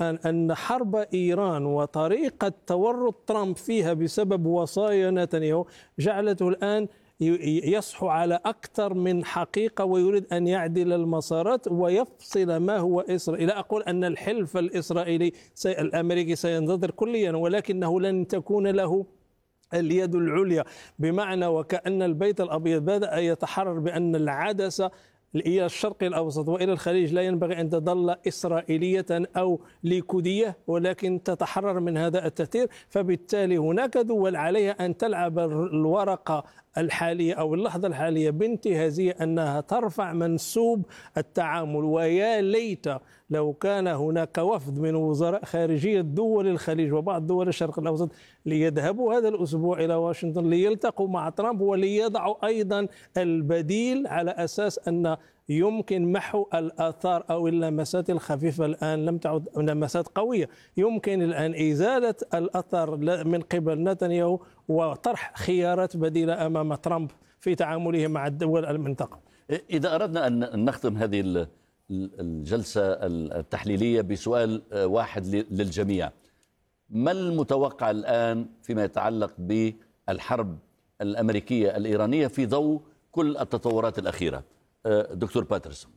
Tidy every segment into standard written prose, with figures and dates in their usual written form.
الآن أن حرب إيران وطريقة تورط ترامب فيها بسبب وصايا نتنياهو جعلته الآن يصحو على أكثر من حقيقة، ويريد أن يعدل المسارات ويفصل ما هو إسرائيل. لا أقول أن الحلف الإسرائيلي الأمريكي سينتظر كليا، ولكنه لن تكون له اليد العليا، بمعنى وكأن البيت الأبيض بدأ يتحرر بأن العدسة إلى الشرق الأوسط وإلى الخليج لا ينبغي أن تظل إسرائيلية أو ليكودية، ولكن تتحرر من هذا التأثير. فبالتالي هناك دول عليها أن تلعب الورقة الحالية أو اللحظة الحالية بانتهازية، أنها ترفع منسوب التعامل. ويا ليت لو كان هناك وفد من وزراء خارجية دول الخليج وبعض دول الشرق الأوسط ليذهبوا هذا الأسبوع إلى واشنطن ليلتقوا مع ترامب وليضعوا أيضا البديل، على أساس أن يمكن محو الآثار أو اللمسات الخفيفة. الآن لم تعد لمسات قوية، يمكن الآن إزالة الأثر من قبل نتنياهو وطرح خيارات بديلة أمام ترامب في تعامله مع الدول المنطقة. إذا أردنا أن نختم هذه الجلسة التحليلية بسؤال واحد للجميع، ما المتوقع الآن فيما يتعلق بالحرب الأمريكية الإيرانية في ضوء كل التطورات الأخيرة؟ دكتور باترسون.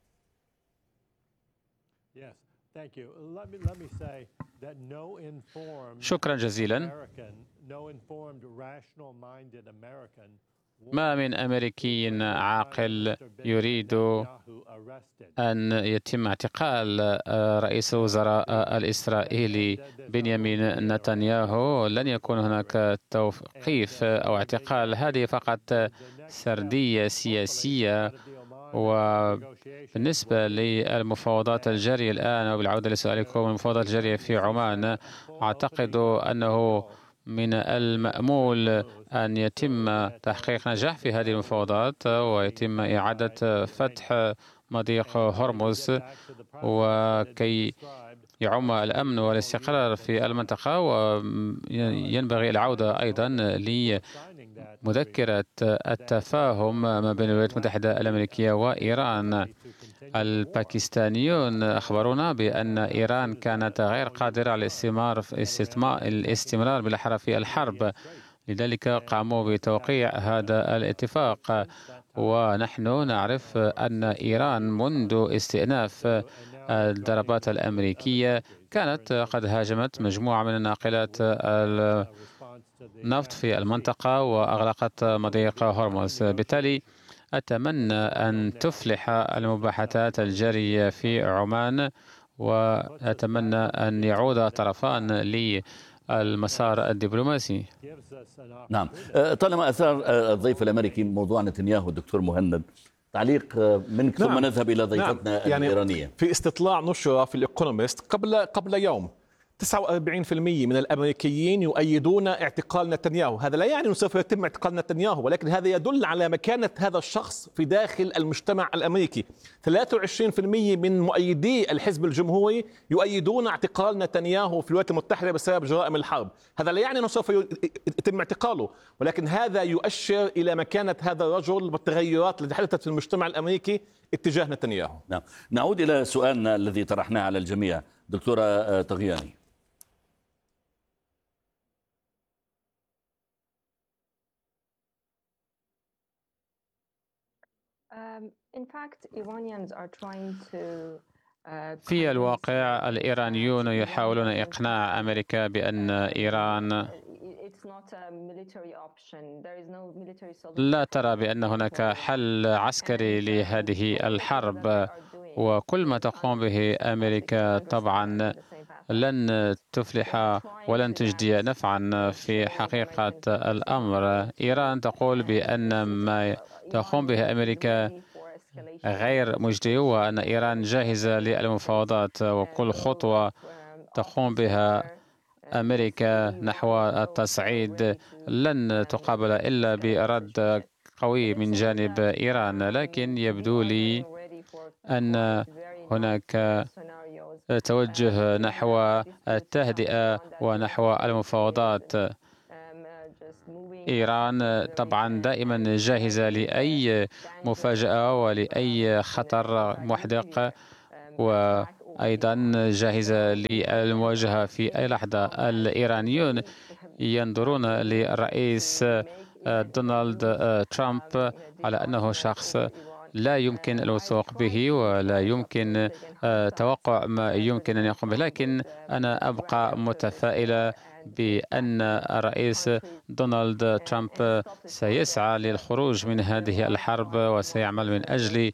شكرا جزيلا. ما من أمريكي عاقل يريد أن يتم اعتقال رئيس الوزراء الإسرائيلي بنيامين نتنياهو. لن يكون هناك توقيف أو اعتقال، هذه فقط سردية سياسية. وبالنسبة للمفاوضات الجارية الآن، وبالعودة لسؤالكم، المفاوضات الجارية في عمان، أعتقد أنه من المأمول أن يتم تحقيق نجاح في هذه المفاوضات ويتم إعادة فتح مضيق هرمز، وكي يعم الأمن والاستقرار في المنطقة. وينبغي العودة أيضا لمذكرة التفاهم ما بين الولايات المتحدة الأمريكية وإيران. الباكستانيون أخبرونا بأن إيران كانت غير قادرة على الاستمرار بالأحرى في الحرب، لذلك قاموا بتوقيع هذا الاتفاق. ونحن نعرف أن إيران منذ استئناف الضربات الأمريكية كانت قد هاجمت مجموعة من الناقلات النفط في المنطقة وأغلقت مضيق هرمز. بالتالي أتمنى أن تفلح المباحثات الجارية في عمان، وأتمنى أن يعود الطرفان للمسار الدبلوماسي. نعم، طالما أثار الضيف الأمريكي موضوع نتنياهو، دكتور مهند، تعليق منك ثم نذهب إلى ضيفتنا الإيرانية. في استطلاع نشر في الإيكونومست قبل يوم 49% من الأمريكيين يؤيدون اعتقال نتنياهو. هذا لا يعني أنه سوف يتم اعتقال نتنياهو، ولكن هذا يدل على مكانة هذا الشخص في داخل المجتمع الأمريكي. 23% من مؤيدي الحزب الجمهوري يؤيدون اعتقال نتنياهو في الولايات المتحدة بسبب جرائم الحرب. هذا لا يعني أنه سوف يتم اعتقاله، ولكن هذا يؤشر إلى مكانة هذا الرجل والتغيرات التي حدثت في المجتمع الأمريكي اتجاه نتنياهو. نعم، نعود إلى سؤالنا الذي طرحناه على الجميع. دكتورة طغياني. في الواقع الإيرانيون يحاولون إقناع أمريكا بأن إيران لا ترى بأن هناك حل عسكري لهذه الحرب، وكل ما تقوم به أمريكا طبعا لن تفلح ولن تجدي نفعا. في حقيقة الأمر إيران تقول بأن ما تقوم به أمريكا غير مجدي، وأن إيران جاهزة للمفاوضات، وكل خطوة تقوم بها أمريكا نحو التصعيد لن تقابل إلا برد قوي من جانب إيران. لكن يبدو لي أن هناك توجه نحو التهدئة ونحو المفاوضات. إيران طبعا دائما جاهزة لأي مفاجأة ولأي خطر محدق، أيضا جاهزة للمواجهة في أي لحظة. الإيرانيون ينظرون للرئيس دونالد ترامب على أنه شخص لا يمكن الوثوق به ولا يمكن توقع ما يمكن أن يقوم به، لكن أنا أبقى متفائلة بأن الرئيس دونالد ترامب سيسعى للخروج من هذه الحرب وسيعمل من أجل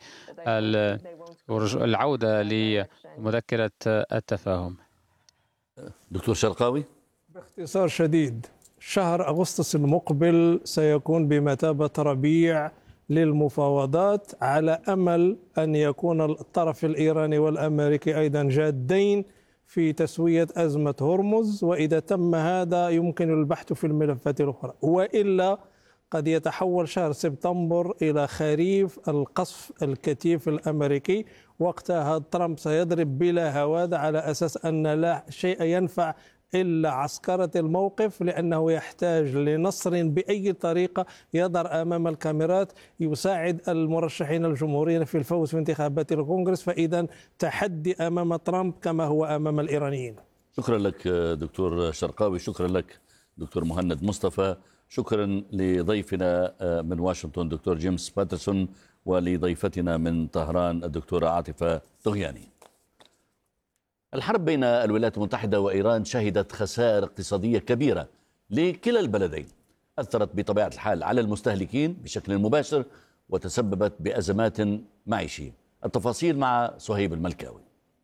العودة لمذكرة التفاهم. دكتور شرقاوي. باختصار شديد، شهر أغسطس المقبل سيكون بمثابة ربيع للمفاوضات، على أمل أن يكون الطرف الإيراني والأمريكي أيضا جادين في تسوية أزمة هرمز، وإذا تم هذا يمكن البحث في الملفات الأخرى، وإلا قد يتحول شهر سبتمبر إلى خريف القصف الكتيف الأمريكي. وقتها ترامب سيضرب بلا هوادة على أساس أن لا شيء ينفع إلا عسكرة الموقف، لأنه يحتاج لنصر بأي طريقة يظهر أمام الكاميرات يساعد المرشحين الجمهوريين في الفوز في انتخابات الكونغرس. فإذا تحدي أمام ترامب كما هو أمام الإيرانيين. شكرا لك دكتور شرقاوي، شكرا لك دكتور مهند مصطفى، شكرا لضيفنا من واشنطن دكتور جيمس باترسون، ولضيفتنا من طهران الدكتورة عاطفة طغياني. الحرب بين الولايات المتحدة وإيران شهدت خسائر اقتصادية كبيرة لكلا البلدين، أثرت بطبيعة الحال على المستهلكين بشكل مباشر وتسببت بأزمات معيشية. التفاصيل مع صهيب الملكاوي.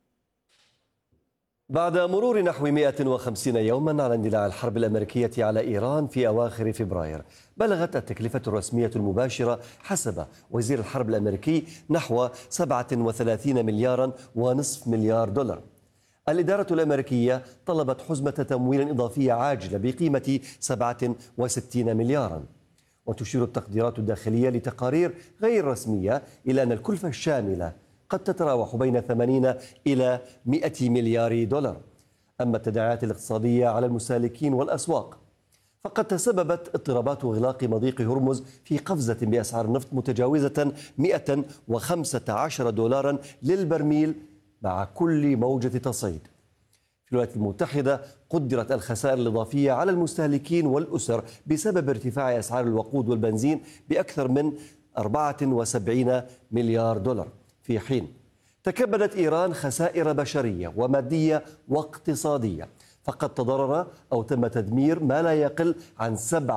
بعد مرور نحو 150 يوما على اندلاع الحرب الأمريكية على إيران في أواخر فبراير، بلغت التكلفة الرسمية المباشرة حسب وزير الحرب الأمريكي نحو 37 مليارا ونصف مليار دولار. الإدارة الأمريكية طلبت حزمة تمويل إضافية عاجلة بقيمة 67 مليارا. وتشير التقديرات الداخلية لتقارير غير رسمية إلى أن الكلفة الشاملة قد تتراوح بين 80 إلى 100 مليار دولار. أما التداعيات الاقتصادية على المستهلكين والأسواق فقد تسببت اضطرابات وغلاق مضيق هرمز في قفزة بأسعار النفط متجاوزة 115 دولارا للبرميل مع كل موجة تصعيد. في الولايات المتحدة قدرت الخسائر الإضافية على المستهلكين والأسر بسبب ارتفاع أسعار الوقود والبنزين بأكثر من 74 مليار دولار، في حين تكبدت إيران خسائر بشرية ومادية واقتصادية، فقد تضرر أو تم تدمير ما لا يقل عن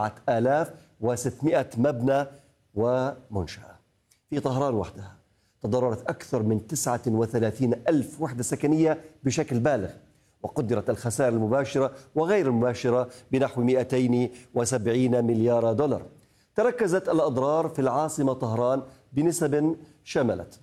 7600 مبنى ومنشأة. في طهران وحدها تضررت أكثر من 39 ألف وحدة سكنية بشكل بالغ، وقدرت الخسائر المباشرة وغير المباشرة بنحو 270 مليار دولار. تركزت الأضرار في العاصمة طهران بنسب شملت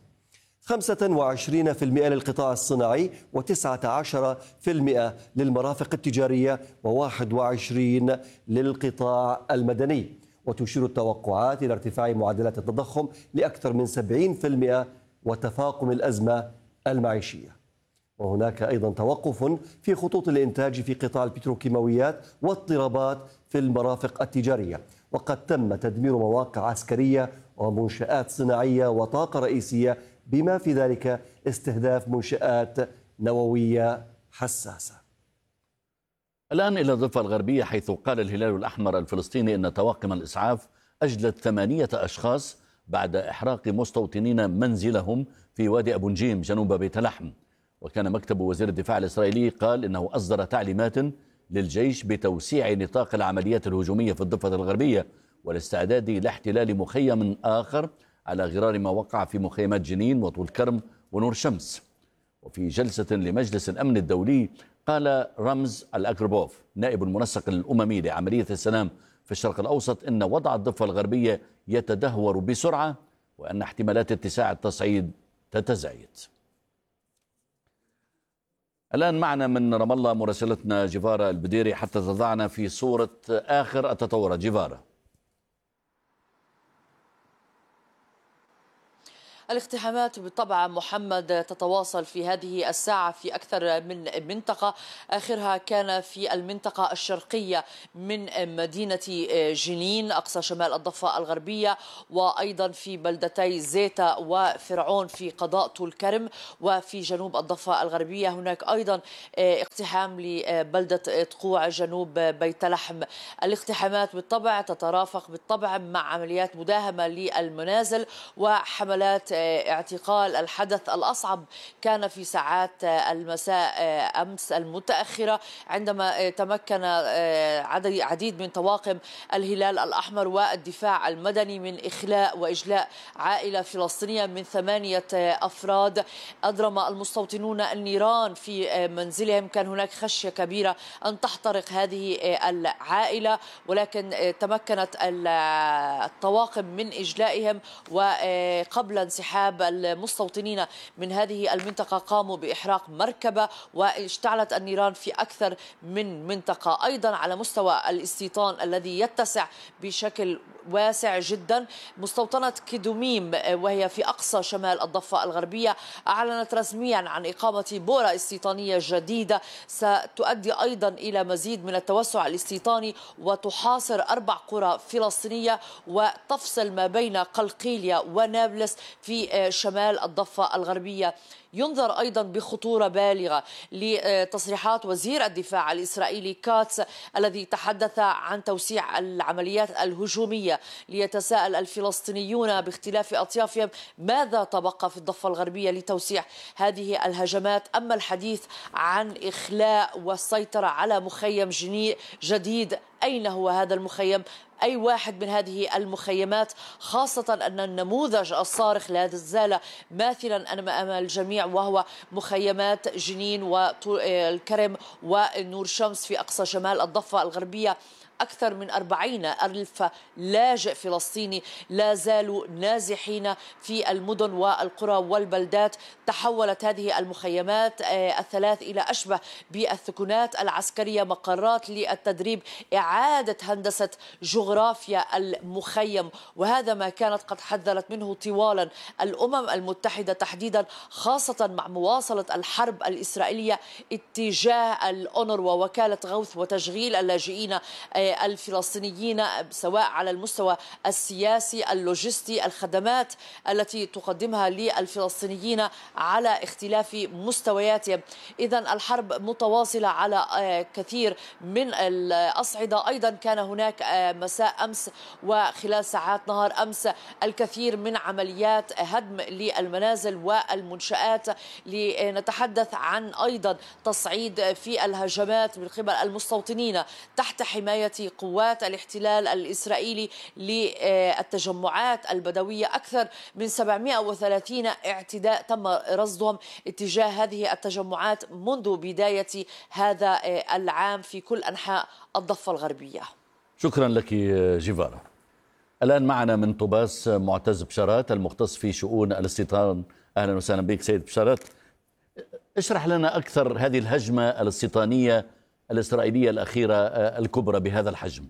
25% للقطاع الصناعي، و19% للمرافق التجارية، و21% للقطاع المدني. وتشير التوقعات إلى ارتفاع معدلات التضخم لأكثر من 70% وتفاقم الأزمة المعيشية. وهناك أيضا توقف في خطوط الإنتاج في قطاع البتروكيماويات واضطرابات في المرافق التجارية، وقد تم تدمير مواقع عسكرية ومنشآت صناعية وطاقة رئيسية، بما في ذلك استهداف منشآت نووية حساسة. الآن إلى الضفة الغربية، حيث قال الهلال الأحمر الفلسطيني أن طواقم الإسعاف أجلت 8 أشخاص بعد إحراق مستوطنين منزلهم في وادي أبو نجيم جنوب بيت لحم. وكان مكتب وزير الدفاع الإسرائيلي قال إنه أصدر تعليمات للجيش بتوسيع نطاق العمليات الهجومية في الضفة الغربية والاستعداد لاحتلال مخيم آخر على غرار ما وقع في مخيمات جنين وطول كرم ونور شمس. وفي جلسة لمجلس الأمن الدولي قال رمز الأكربوف نائب المنسق الأممي لعملية السلام في الشرق الأوسط إن وضع الضفة الغربية يتدهور بسرعة وأن احتمالات اتساع التصعيد تتزايد. الآن معنا من رام الله مراسلتنا جيفارا البديري حتى تضعنا في صورة آخر التطورات. جيفارا. الاقتحامات بالطبع محمد تتواصل في هذه الساعة في أكثر من منطقة، آخرها كان في المنطقة الشرقية من مدينة جنين أقصى شمال الضفة الغربية، وأيضا في بلدتي زيتا وفرعون في قضاء طول كرم، وفي جنوب الضفة الغربية هناك أيضا اقتحام لبلدة تقوع جنوب بيت لحم. الاقتحامات بالطبع تترافق بالطبع مع عمليات مداهمة للمنازل وحملات اعتقال. الحدث الأصعب كان في ساعات المساء أمس المتأخرة، عندما تمكن عديد من طواقم الهلال الأحمر والدفاع المدني من إخلاء وإجلاء عائلة فلسطينية من 8 أفراد. أضرم المستوطنون النيران في منزلهم، كان هناك خشية كبيرة أن تحترق هذه العائلة، ولكن تمكنت الطواقم من إجلائهم، وقبل انسحاب المستوطنين من هذه المنطقة قاموا بإحراق مركبة واشتعلت النيران في أكثر من منطقة. أيضا على مستوى الاستيطان الذي يتسع بشكل واسع جدا، مستوطنة كدوميم وهي في أقصى شمال الضفة الغربية أعلنت رسميا عن إقامة بؤرة استيطانية جديدة ستؤدي أيضا إلى مزيد من التوسع الاستيطاني، وتحاصر 4 قرى فلسطينية وتفصل ما بين قلقيلية ونابلس في شمال الضفة الغربية. ينظر أيضا بخطورة بالغة لتصريحات وزير الدفاع الإسرائيلي كاتس الذي تحدث عن توسيع العمليات الهجومية. ليتساءل الفلسطينيون باختلاف أطيافهم ماذا تبقى في الضفة الغربية لتوسيع هذه الهجمات. أما الحديث عن إخلاء والسيطرة على مخيم جديد، أين هو هذا المخيم؟ أي واحد من هذه المخيمات، خاصة أن النموذج الصارخ لا زال ماثلا أمام الجميع، وهو مخيمات جنين والكرم ونور شمس في أقصى شمال الضفة الغربية. أكثر من 40,000 لاجئ فلسطيني لا زالوا نازحين في المدن والقرى والبلدات. تحولت هذه المخيمات الثلاث إلى أشبه بالثكنات العسكرية، مقرات للتدريب، إعادة هندسة جغرافيا المخيم، وهذا ما كانت قد حذرت منه طوالا الأمم المتحدة تحديدا، خاصة مع مواصلة الحرب الإسرائيلية اتجاه الأونروا ووكالة غوث وتشغيل اللاجئين الفلسطينيين، سواء على المستوى السياسي اللوجستي، الخدمات التي تقدمها للفلسطينيين على اختلاف مستوياتهم. إذن الحرب متواصلة على كثير من الأصعدة. أيضا كان هناك مساء أمس وخلال ساعات نهار أمس الكثير من عمليات هدم للمنازل والمنشآت. لنتحدث عن أيضا تصعيد في الهجمات من قبل المستوطنين تحت حماية قوات الاحتلال الإسرائيلي للتجمعات البدوية. أكثر من 730 اعتداء تم رصدهم اتجاه هذه التجمعات منذ بداية هذا العام في كل أنحاء الضفة الغربية. شكرا لك جيفارا. الآن معنا من طوباس معتز بشارات المختص في شؤون الاستيطان. أهلا وسهلا بك سيد بشارات. اشرح لنا أكثر هذه الهجمة الاستيطانية الإسرائيلية الأخيرة الكبرى بهذا الحجم.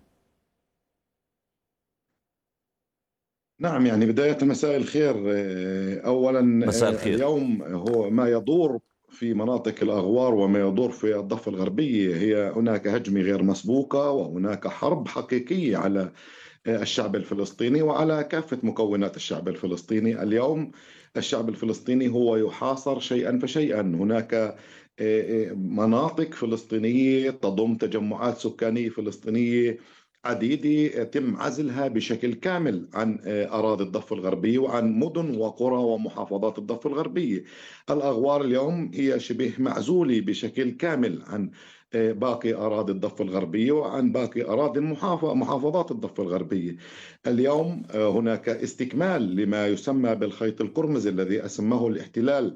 نعم، يعني بداية مساء الخير. أولا مساء الخير. اليوم هو ما يدور في مناطق الأغوار وما يدور في الضفة الغربية هي هناك هجمة غير مسبوقة، وهناك حرب حقيقية على الشعب الفلسطيني وعلى كافة مكونات الشعب الفلسطيني. اليوم الشعب الفلسطيني هو يحاصر شيئا فشيئا. هناك مناطق فلسطينية تضم تجمعات سكانية فلسطينية عديدة يتم عزلها بشكل كامل عن أراضي الضفة الغربية وعن مدن وقرى ومحافظات الضفة الغربية. الأغوار اليوم هي شبه معزولة بشكل كامل عن باقي أراضي الضفة الغربية وعن باقي أراضي محافظات الضفة الغربية. اليوم هناك استكمال لما يسمى بالخيط القرمز الذي أسماه الاحتلال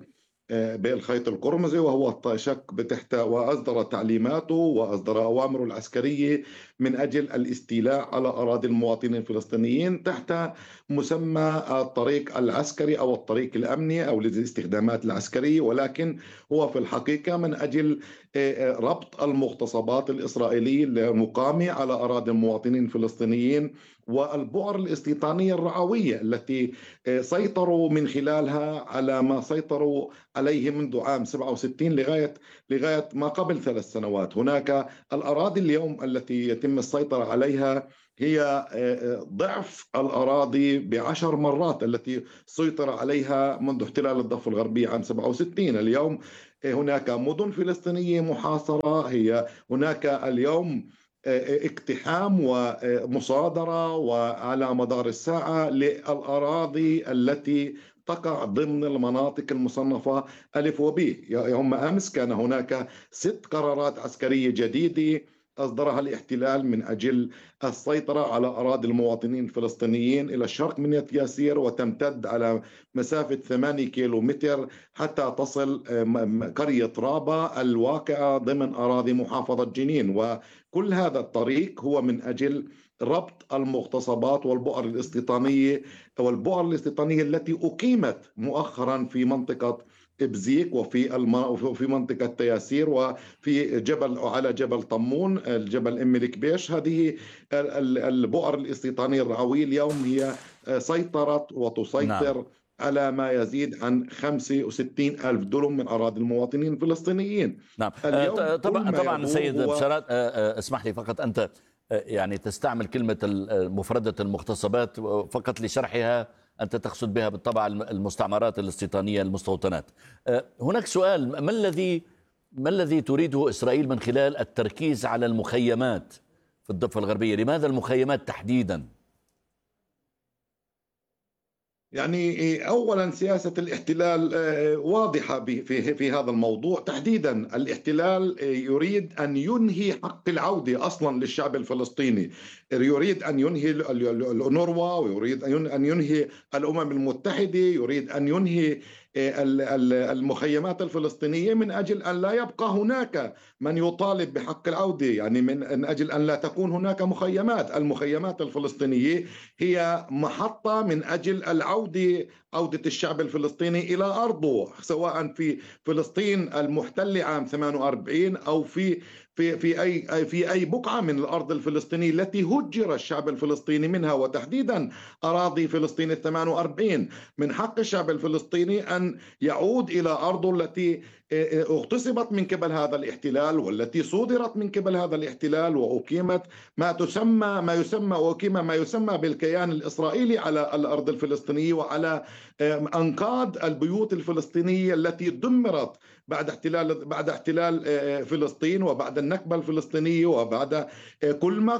بالخيط القرمزي، وهو شك تحت، وأصدر تعليماته وأصدر أوامره العسكرية من أجل الاستيلاء على أراضي المواطنين الفلسطينيين تحت مسمى الطريق العسكري أو الطريق الأمني أو للاستخدامات العسكرية، ولكن هو في الحقيقة من أجل ربط المغتصبات الإسرائيلية المقامة على أراضي المواطنين الفلسطينيين والبؤر الاستيطانية الرعوية التي سيطروا من خلالها على ما سيطروا عليه منذ عام 67 لغاية ما قبل 3 سنوات. هناك الأراضي اليوم التي يتم السيطرة عليها هي ضعف الأراضي ب10 مرات التي سيطر عليها منذ احتلال الضفة الغربية عام 67. اليوم هناك مدن فلسطينية محاصرة، هناك اليوم اقتحام ومصادرة وعلى مدار الساعة للأراضي التي تقع ضمن المناطق المصنفة ألف وب. يوم أمس كان هناك 6 قرارات عسكرية جديدة أصدرها الاحتلال من أجل السيطرة على أراضي المواطنين الفلسطينيين إلى الشرق من ياسير، وتمتد على مسافة 8 كيلومتر حتى تصل قرية رابا الواقعة ضمن أراضي محافظة جنين. وكل هذا الطريق هو من أجل ربط المغتصبات والبؤر الاستيطانية التي أقيمت مؤخرا في منطقة بزيك وفي منطقة تياسير وفي على جبل طمون الجبل أم الكبيش. هذه البؤر الاستيطانية الرعوية اليوم هي سيطرت وتسيطر نعم. على ما يزيد عن 65 ألف دلم من أراضي المواطنين الفلسطينيين. نعم. طبعا سيد بشارات، اسمح لي فقط، أنت يعني تستعمل كلمة مفردة المغتصبات فقط لشرحها، أنت تقصد بها بالطبع المستعمرات الاستيطانية المستوطنات. هناك سؤال، ما الذي تريده إسرائيل من خلال التركيز على المخيمات في الضفة الغربية؟ لماذا المخيمات تحديدا؟ يعني أولا سياسة الاحتلال واضحة في هذا الموضوع تحديدا. الاحتلال يريد أن ينهي حق العودة أصلا للشعب الفلسطيني، يريد أن ينهي الأونروا، ويريد أن ينهي الأمم المتحدة، يريد أن ينهي المخيمات الفلسطينية من أجل أن لا يبقى هناك من يطالب بحق العودة، يعني من أجل أن لا تكون هناك مخيمات. المخيمات الفلسطينية هي محطة من أجل عودة الشعب الفلسطيني إلى أرضه، سواء في فلسطين المحتلة عام 48 أو في أي بقعة من الأرض الفلسطينية التي هجر الشعب الفلسطيني منها، وتحديدا أراضي فلسطين 48. من حق الشعب الفلسطيني أن يعود إلى أرضه التي اغتصبت من قبل هذا الاحتلال والتي صودرت من قبل هذا الاحتلال، وأقيمت ما يسمى بالكيان الإسرائيلي على الأرض الفلسطينية وعلى أنقاض البيوت الفلسطينية التي دمرت بعد احتلال فلسطين وبعد النكبة الفلسطينية وبعد كل ما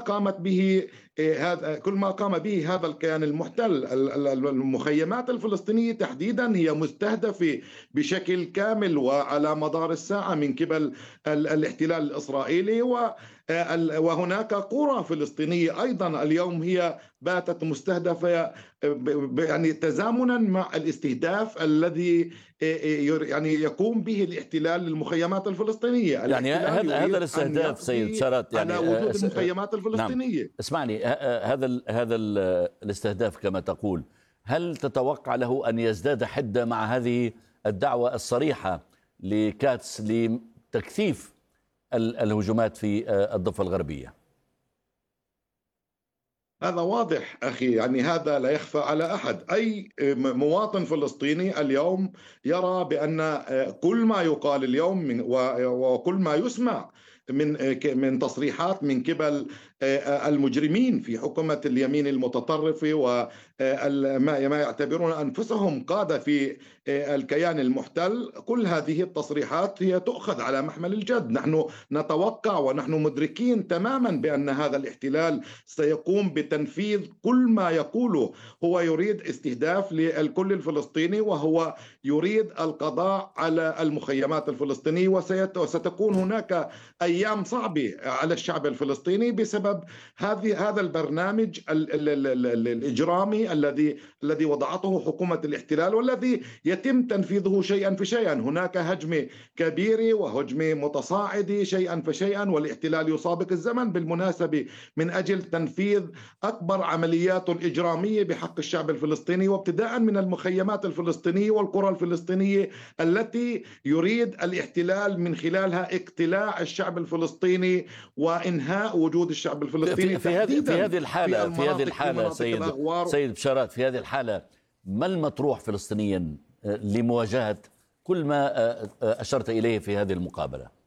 قام به هذا الكيان المحتل. المخيمات الفلسطينية تحديدا هي مستهدفة بشكل كامل وعلى مدار الساعة من قبل الاحتلال الإسرائيلي، وهناك قرى فلسطينية أيضا اليوم هي باتت مستهدفة، يعني تزامنا مع الاستهداف الذي يعني يقوم به الاحتلال للمخيمات الفلسطينية. يعني هذا الاستهداف سيد بشارات يعني على وجود المخيمات الفلسطينية. نعم. اسمعني، هذا الاستهداف كما تقول، هل تتوقع له أن يزداد حدة مع هذه الدعوة الصريحة لكاتس لتكثيف الهجومات في الضفة الغربية؟ هذا واضح أخي، يعني هذا لا يخفى على أحد. أي مواطن فلسطيني اليوم يرى بأن كل ما يقال اليوم وكل ما يسمع من تصريحات من قبل المجرمين في حكومة اليمين المتطرفة وما يعتبرون أنفسهم قادة في الكيان المحتل، كل هذه التصريحات هي تؤخذ على محمل الجد. نحن نتوقع ونحن مدركين تماما بأن هذا الاحتلال سيقوم بتنفيذ كل ما يقوله. هو يريد استهداف للكل الفلسطيني، وهو يريد القضاء على المخيمات الفلسطينية، وستكون هناك أيام صعبة على الشعب الفلسطيني بسبب هذا البرنامج الإجرامي الذي وضعته حكومة الاحتلال، والذي يتم تنفيذه شيئا فشيئا. هناك هجمة كبيرة وهجمة متصاعدة شيئا فشيئا، والاحتلال يسابق الزمن بالمناسبة من أجل تنفيذ أكبر عمليات إجرامية بحق الشعب الفلسطيني، وابتداء من المخيمات الفلسطينية والقرى الفلسطينية التي يريد الاحتلال من خلالها اقتلاع الشعب الفلسطيني وإنهاء وجود الشعب الفلسطيني. في هذه الحالة سيد بشارات، في هذه الحالة ما المطروح فلسطينيا لمواجهة كل ما أشرت إليه في هذه المقابلة؟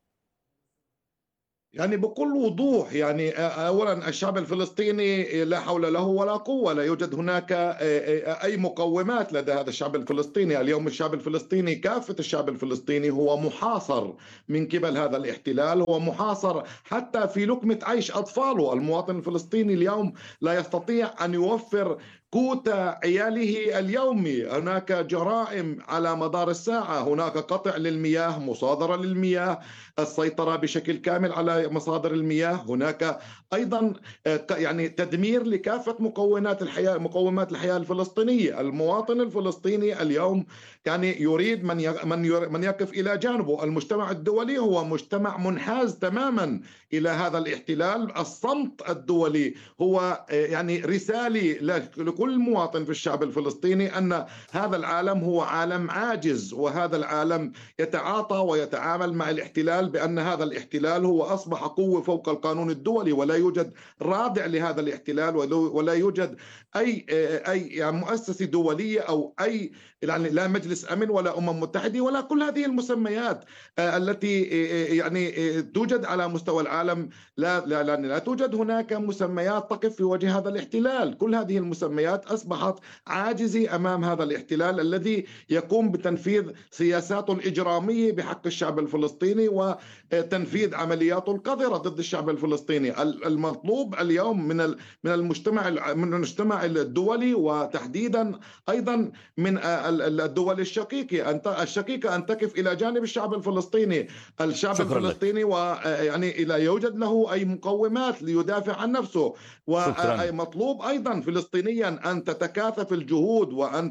يعني بكل وضوح، يعني أولا الشعب الفلسطيني لا حول له ولا قوة، لا يوجد هناك أي مقومات لدى هذا الشعب الفلسطيني. اليوم الشعب الفلسطيني، كافة الشعب الفلسطيني هو محاصر من قبل هذا الاحتلال، هو محاصر حتى في لقمة عيش أطفاله. المواطن الفلسطيني اليوم لا يستطيع أن يوفر قوت عياله اليومي. هناك جرائم على مدار الساعة، هناك قطع للمياه، مصادرة للمياه، السيطرة بشكل كامل على مصادر المياه، هناك أيضا يعني تدمير لكافة مقومات الحياة الفلسطينية. المواطن الفلسطيني اليوم يعني يريد من يقف إلى جانبه. المجتمع الدولي هو مجتمع منحاز تماما إلى هذا الاحتلال. الصمت الدولي هو يعني رسالة لكل مواطن في الشعب الفلسطيني أن هذا العالم هو عالم عاجز، وهذا العالم يتعاطى ويتعامل مع الاحتلال بأن هذا الاحتلال هو أصبح قوة فوق القانون الدولي، ولا يوجد رادع لهذا الاحتلال، ولا يوجد أي يعني مؤسسة دولية أو أي يعني لا مجلس أمن ولا متحدة ولا كل هذه المسميات التي يعني توجد على مستوى العالم. لا توجد هناك مسميات تقف في وجه هذا الاحتلال. كل هذه المسميات أصبحت عاجزة أمام هذا الاحتلال الذي يقوم بتنفيذ سياساته الإجرامية بحق الشعب الفلسطيني وتنفيذ عملياته القذرة ضد الشعب الفلسطيني. المطلوب اليوم من المجتمع الدولي، وتحديدا أيضا من الدول الشقيقة أن تقف إلى جانب الشعب الفلسطيني. الشعب الفلسطيني ويعني لا يوجد له أي مقومات ليدافع عن نفسه، ومطلوب أيضا فلسطينيا أن تتكاثف الجهود، وأن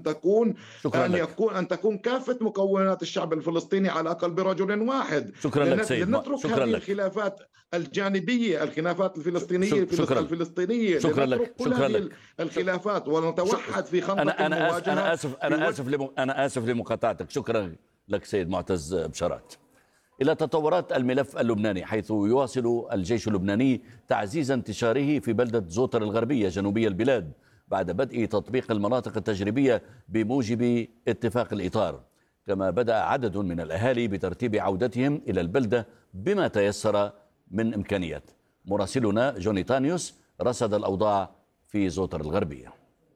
تكون كافة مقومات الشعب الفلسطيني على الأقل برجل واحد. شكرا لك سيد. لنترك هذه الخلافات الجانبية، الخلافات الفلسطينية الفلسطينية، لنترك كل هذه الخلافات ونتوحد في خندق المواجهة. أنا آسف لمقاطعتك. شكرا لك سيد معتز بشارات. إلى تطورات الملف اللبناني، حيث يواصل الجيش اللبناني تعزيز انتشاره في بلدة زوطر الغربية جنوبي البلاد بعد بدء تطبيق المناطق التجريبية بموجب اتفاق الإطار، كما بدأ عدد من الأهالي بترتيب عودتهم إلى البلدة بما تيسر من إمكانيات. مراسلنا جوني تانيوس رصد الأوضاع في زوطر الغربية.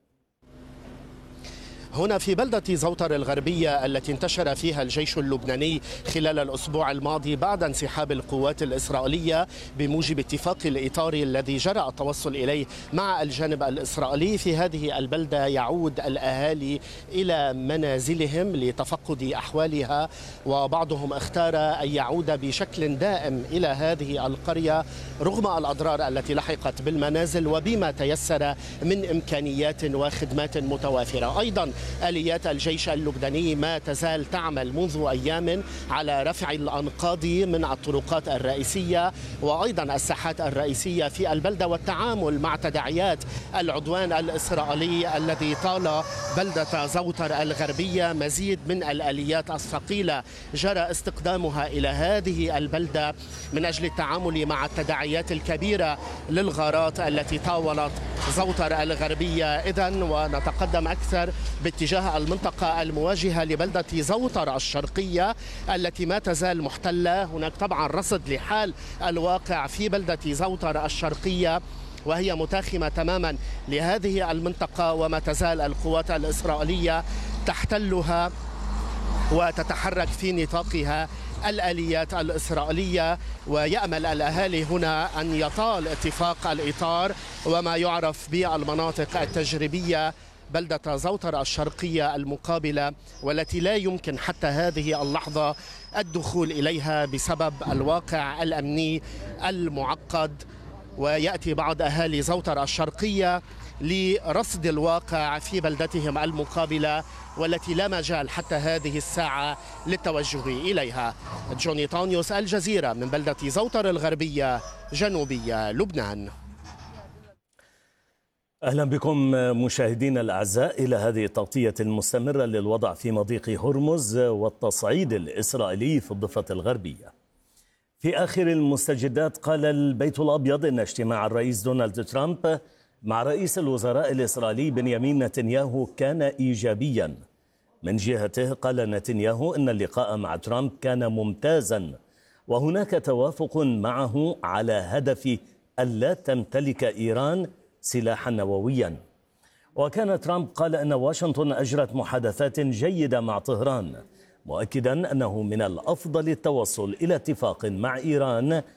هنا في بلدة زوطر الغربية التي انتشر فيها الجيش اللبناني خلال الأسبوع الماضي بعد انسحاب القوات الإسرائيلية بموجب اتفاق الإطار الذي جرى التوصل إليه مع الجانب الإسرائيلي. في هذه البلدة يعود الأهالي إلى منازلهم لتفقد أحوالها، وبعضهم اختار أن يعود بشكل دائم إلى هذه القرية رغم الأضرار التي لحقت بالمنازل وبما تيسر من إمكانيات وخدمات متوافرة. أيضا آليات الجيش اللبناني ما تزال تعمل منذ أيام على رفع الأنقاض من الطرقات الرئيسية وأيضا الساحات الرئيسية في البلدة، والتعامل مع تداعيات العدوان الإسرائيلي الذي طال بلدة زوطر الغربية. مزيد من الآليات الثقيلة جرى استخدامها إلى هذه البلدة من أجل التعامل مع التداعيات الكبيرة للغارات التي طاولت زوطر الغربية. إذن ونتقدم أكثر باتجاه المنطقة المواجهة لبلدة زوطر الشرقية التي ما تزال محتلة. هناك طبعا رصد لحال الواقع في بلدة زوطر الشرقية، وهي متاخمة تماما لهذه المنطقة، وما تزال القوات الإسرائيلية تحتلها وتتحرك في نطاقها الآليات الإسرائيلية. ويأمل الأهالي هنا أن يطال اتفاق الإطار وما يعرف بالمناطق التجريبية بلدة زوطر الشرقية المقابلة، والتي لا يمكن حتى هذه اللحظة الدخول إليها بسبب الواقع الأمني المعقد. ويأتي بعض أهالي زوطر الشرقية لرصد الواقع في بلدتهم المقابلة، والتي لا مجال حتى هذه الساعة للتوجه إليها. جوني طانيوس، الجزيرة، من بلدة زوطر الغربية جنوبية لبنان. أهلا بكم مشاهدينا الأعزاء إلى هذه التغطية المستمرة للوضع في مضيق هرمز والتصعيد الإسرائيلي في الضفة الغربية. في آخر المستجدات قال البيت الأبيض إن اجتماع الرئيس دونالد ترامب مع رئيس الوزراء الإسرائيلي بنيامين نتنياهو كان إيجابيا. من جهته قال نتنياهو إن اللقاء مع ترامب كان ممتازا، وهناك توافق معه على هدف ألا تمتلك إيران سلاحا نوويا. وكان ترامب قال أن واشنطن أجرت محادثات جيدة مع طهران، مؤكدا أنه من الأفضل التوصل إلى اتفاق مع إيران